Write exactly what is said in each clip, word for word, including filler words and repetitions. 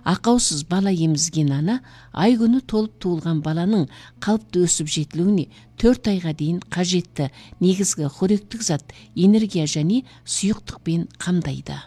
Акаусыз бала емізген ана ай күні толып туылған баланың қалыпты өсіп жетілуіне төрт айға дейін қажетті негізгі қоректік зат, энергия және сұйықтықпен қамдайды.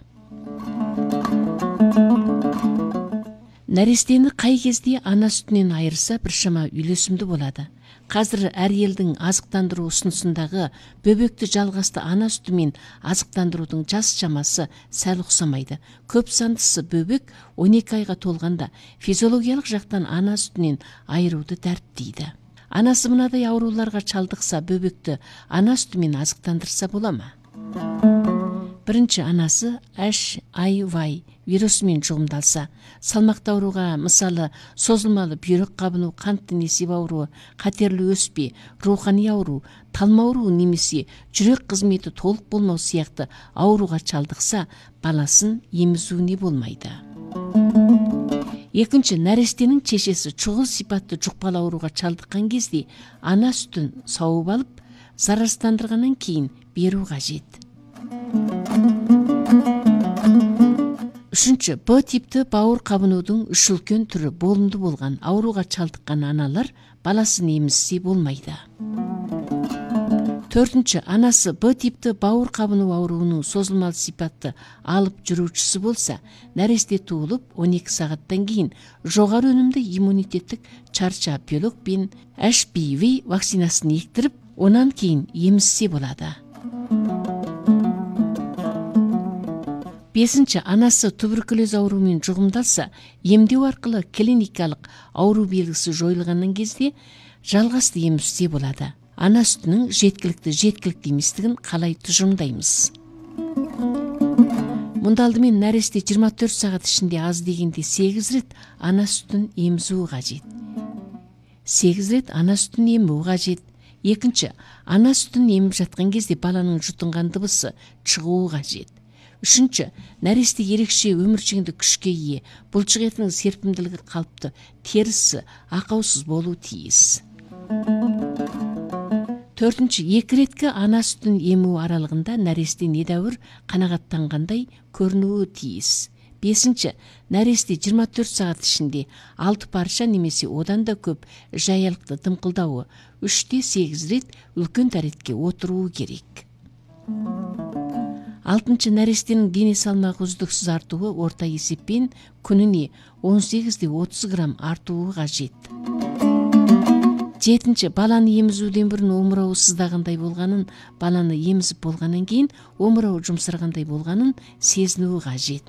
Нәрестені қай кезде ана сүтінен айырса біршама үйлесімді болады. Қазір әр елдің азықтандыру ұсынысындағы бөбекті жалғасты ана сүтімен азықтандырудың жас шамасы сәл ұқсамайды. Көп сандысы бөбек он екі айға толғанда физиологиялық жақтан ана сүтінен айыруды дәріптейді. Анасы мынадай ауруларға шалдықса, бөбекті ана сүтімен азықтандырса бола ма? Бірінші, анасы эйч ай ви вирусымен жұғымдалса, салмақты ауруға, мысалы, созылмалы бүйрек қабыну, қант несеп ауруы, қатерлі өспе, рухани ауру, талма ауруы немесе жүрек қызметі толық болмау сияқты ауруға шалдықса, баласын емізуіне болмайды. Екінші, нәрестенің шешесі шұғыл сипатты жұқпалы ауруға шалдыққан кезде ана сүтін сауып алып, зарарсыздандырғаннан кейін беру қажет. Үшінші, Б типті бауыр қабынудың үш үлкен түрі болымды болған ауруға шалдыққан аналар баласын емізсе болмайды. Төртінші, анасы Б типті бауыр қабыну ауруының созылмалы сипатты алып жүрушісі болса, нәресте туылып он екі сағаттан кейін жоғары өнімді иммунитеттік шарша белок пен эйч пи ви вакцинасын ектіріп, онан кейін емізсе болады. Бесінші, анасы туберкулез ауруымен жұғымдалса, емдеу арқылы клиникалық ауру белгісі жойылғаннан кезде жалғасты емізсе болады. Ана сүтінің жеткілікті жеткілікті еместігін қалай тұжырымдаймыз? Мұнда алдымен нәресте жиырма төрт сағат ішінде аз дегенде сегіз рет ана сүтін емізу қажет. сегіз рет ана сүтін ему қажет. Екінші, ана сүтін еміп жатқан кезде баланың жұтынған дыбысы шығуы қажет. Үшінші, нәресте ерекше өміршеңді күшке ие, бұлшық етінің серпімділігі қалыпты, терісі ақаусыз болу тиіс. Төртінші, екі реткі ана сүтін ему аралығында нәресте недәуір қанағаттанғандай көрінуі тиіс. Бесінші, нәресте жиырма төрт сағат ішінде алты парша немесе одан да көп жаялықты дымқылдауы, үште сегіз рет үлкен дәретке отыруы керек. Алтыншы, нәрестенің дене салмағы үздіксіз артуы орта есеппен күніне он сегіз отыз грамм артуы қажет. Жетінші, баланы емізуден бұрын омырауы сыздағандай болғанын, баланы емізіп болғаннан кейін омырауы жұмсарғандай болғанын сезінуі қажет.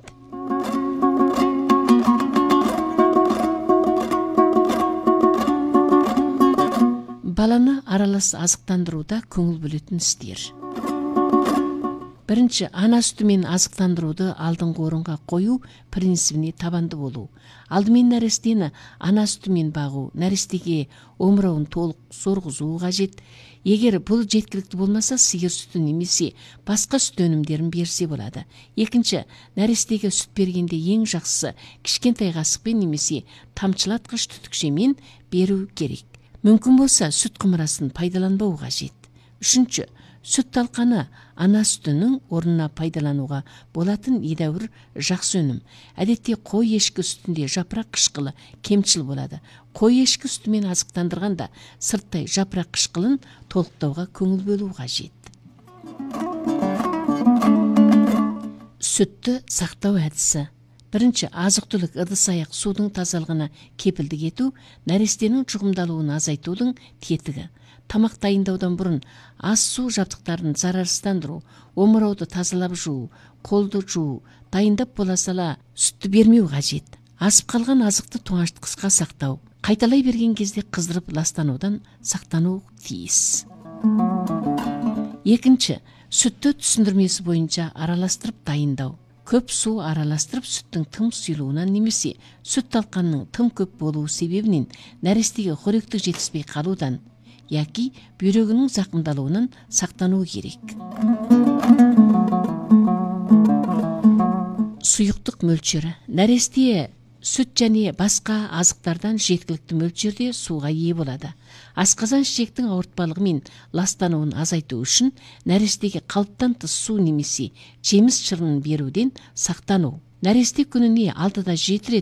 Баланы аралас азықтандыруда көңіл бөлетін істер. Бірінші, ана сүтімен азықтандыруды алдыңғы орынға қою принципіне табанды болу. Алдымен нәрестені ана сүтімен бағу, нәрестеге омырауын толық сорғызуы қажет. Егер бұл жеткілікті болмаса, сиыр сүті немесе басқа сүт өнімдерін берсе болады. Екінші, нәрестеге сүт бергенде ең жақсысы кішкентай қасықпен немесе тамшылатқыш түтікшемен беру керек. Мүмкін болса, сүт құмырасын пайдаланбау қажет. Үшінші, сүт талқаны ана сүтінің орнына пайдалануға болатын едәуір жақсы өнім. Әдетте қой ешкі сүтінде жапырақ қышқылы кемшіл болады. Қой ешкі сүтімен азықтандырғанда сырттай жапырақ қышқылын толықтауға көңіл бөлу қажет. Сүтті сақтау әдісі. Бірінші, азық-түлік ыдыс-аяқ судың тазалығына кепілдік ету, нәрестенің жұғымдалуын азайтудың тетігі. Тамақ дайындаудан бұрын ас су жабдықтарын зарарсыздандыру, омырауды тазалап жуу, қолды жуу, дайындап бола сала сүтті бермеу қажет. Асып қалған азықты тоңаштыққа сақтау, қайталай берген кезде қыздырып ластанудан сақтану тиіс. Екінші, сүтті түсіндірмесі бойынша араластырып дайындау. Көп су араластырып сүттің тым сұйылуынан немесе сүт талқанның тым көп болуы себебінен нәрестеге қоректік жетіспей қалудан яки бүйрегінің зақымдалуынан сақтану керек. Сұйықтық мөлшері. Нәресте сүт және басқа азықтардан жеткілікті мөлшерде суға ие болады. Асқазан ішектің ауыртпалығы мен ластануын азайту үшін нәрестеге қалыптан тыс су немесе жеміс шырынын беруден сақтану. Нәресте күніне алтыда жеті рет